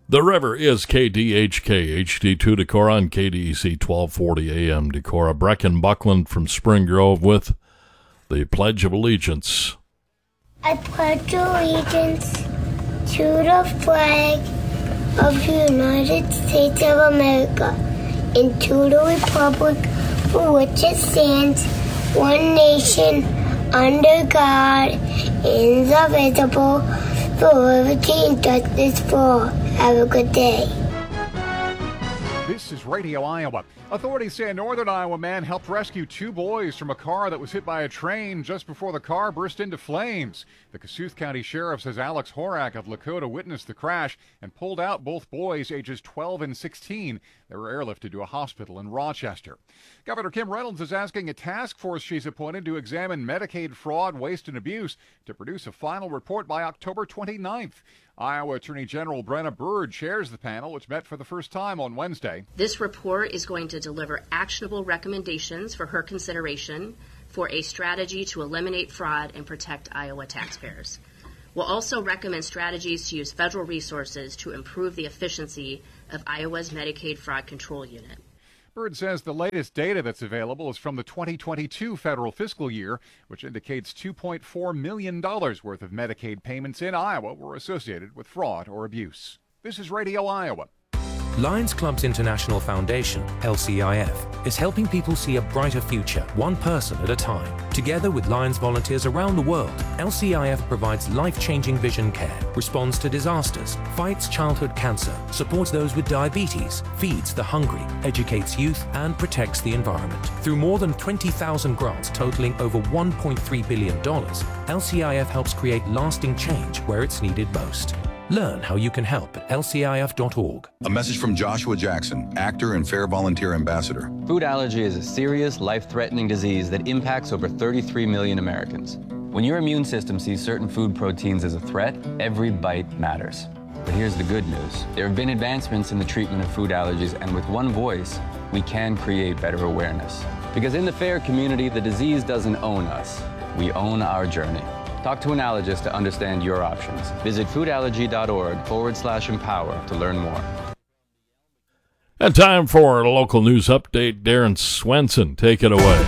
The river is KDHK, HD2 Decorah on KDEC 1240 AM Decorah. Brecken Buckland from Spring Grove with the Pledge of Allegiance. I pledge allegiance to the flag of the United States of America and to the republic for which it stands, one nation, under God, indivisible, for liberty and justice for all. Have a good day. This is Radio Iowa. Authorities say a northern Iowa man helped rescue two boys from a car that was hit by a train just before the car burst into flames. The Kossuth County Sheriff says Alex Horak of Lakota witnessed the crash and pulled out both boys ages 12 and 16. They were airlifted to a hospital in Rochester. Governor Kim Reynolds is asking a task force she's appointed to examine Medicaid fraud, waste, and abuse to produce a final report by October 29th. Iowa Attorney General Brenna Bird chairs the panel, which met for the first time on Wednesday. This report is going to deliver actionable recommendations for her consideration for a strategy to eliminate fraud and protect Iowa taxpayers. We'll also recommend strategies to use federal resources to improve the efficiency of Iowa's Medicaid Fraud Control Unit. Bird says the latest data that's available is from the 2022 federal fiscal year, which indicates $2.4 million worth of Medicaid payments in Iowa were associated with fraud or abuse. This is Radio Iowa. Lions Clubs International Foundation, LCIF, is helping people see a brighter future, one person at a time. Together with Lions volunteers around the world, LCIF provides life-changing vision care, responds to disasters, fights childhood cancer, supports those with diabetes, feeds the hungry, educates youth, and protects the environment. Through more than 20,000 grants totaling over $1.3 billion, LCIF helps create lasting change where it's needed most. Learn how you can help at lcif.org. A message from Joshua Jackson, actor and Fair Volunteer Ambassador. Food allergy is a serious, life-threatening disease that impacts over 33 million Americans. When your immune system sees certain food proteins as a threat, every bite matters. But here's the good news. There have been advancements in the treatment of food allergies, and with one voice, we can create better awareness. Because in the FAIR community, the disease doesn't own us. We own our journey. Talk to an allergist to understand your options. Visit foodallergy.org/empower to learn more. And time for a local news update. Darren Swenson, take it away.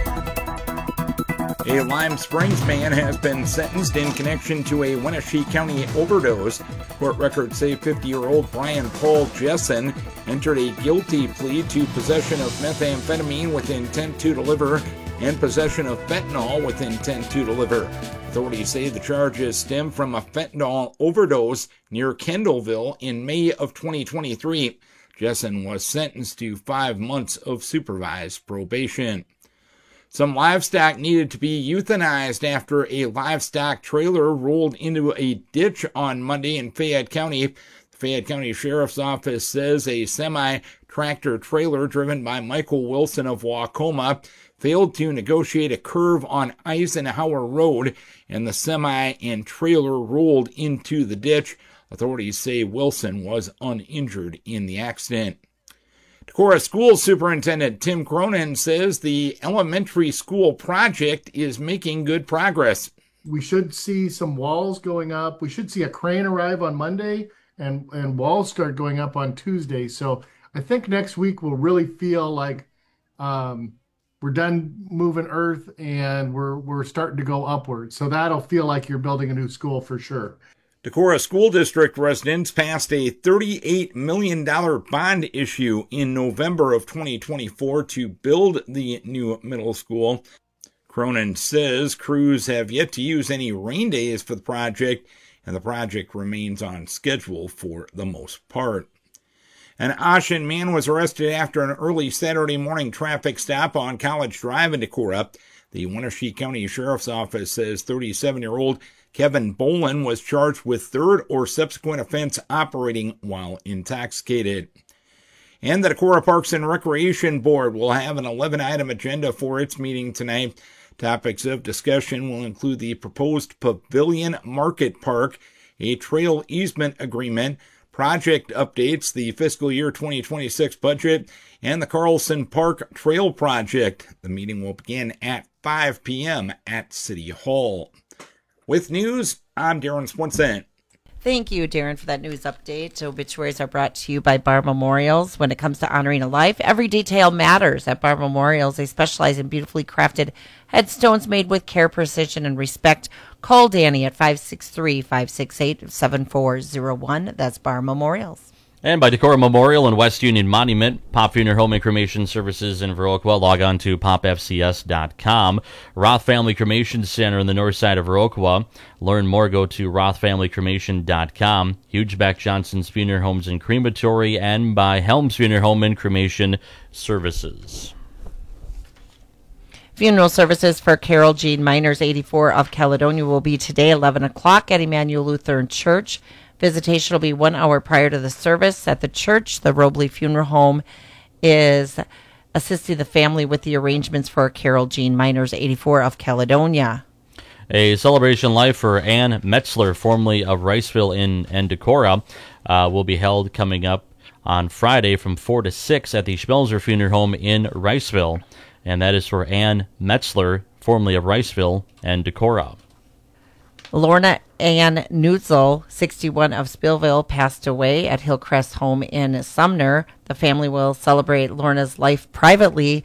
A Lime Springs man has been sentenced in connection to a Wenatchee County overdose. Court records say 50-year-old Brian Paul Jessen entered a guilty plea to possession of methamphetamine with intent to deliver and possession of fentanyl with intent to deliver. Authorities say the charges stem from a fentanyl overdose near Kendallville in May of 2023. Jessen was sentenced to 5 months of supervised probation. Some livestock needed to be euthanized after a livestock trailer rolled into a ditch on Monday in Fayette County. The Fayette County Sheriff's Office says a semi-tractor trailer driven by Michael Wilson of Wacoma failed to negotiate a curve on Eisenhower Road, and the semi and trailer rolled into the ditch. Authorities say Wilson was uninjured in the accident. Decorah School Superintendent Tim Cronin says the elementary school project is making good progress. We should see some walls going up. We should see a crane arrive on Monday and walls start going up on Tuesday. So I think next week we'll really feel like we're done moving earth and we're starting to go upward. So that'll feel like you're building a new school for sure. Decorah School District residents passed a $38 million bond issue in November of 2024 to build the new middle school. Cronin says crews have yet to use any rain days for the project, and the project remains on schedule for the most part. An Ashen man was arrested after an early Saturday morning traffic stop on College Drive in Decorah. The Wenatchee County Sheriff's Office says 37-year-old Kevin Bolin was charged with third or subsequent offense operating while intoxicated. And the Decorah Parks and Recreation Board will have an 11-item agenda for its meeting tonight. Topics of discussion will include the proposed Pavilion Market Park, a trail easement agreement, project updates, the fiscal year 2026 budget, and the Carlson Park Trail Project. The meeting will begin at 5 p.m. at City Hall. With news, I'm Darren Swenson. Thank you, Darren, for that news update. Obituaries are brought to you by Bar Memorials. When it comes to honoring a life, every detail matters. At Bar Memorials, they specialize in beautifully crafted headstones made with care, precision, and respect. Call Danny at 563-568-7401. That's Bar Memorials. And by Decorah Memorial and West Union Monument, Pop Funeral Home and Cremation Services in Viroqua. Log on to popfcs.com. Roth Family Cremation Center in the north side of Viroqua. Learn more, go to rothfamilycremation.com. Hugeback Johnson's Funeral Homes and Crematory, and by Helms Funeral Home and Cremation Services. Funeral services for Carol Jean Miners, 84 of Caledonia, will be today, 11 o'clock at Emmanuel Lutheran Church. Visitation will be 1 hour prior to the service at the church. The Robley Funeral Home is assisting the family with the arrangements for Carol Jean Miners, 84 of Caledonia. A celebration life for Ann Metzler, formerly of Riceville and Decorah, will be held coming up on Friday from 4 to 6 at the Schmelzer Funeral Home in Riceville. And that is for Ann Metzler, formerly of Riceville and Decorah. Lorna Ann Nutzel, 61 of Spillville, passed away at Hillcrest Home in Sumner. The family will celebrate Lorna's life privately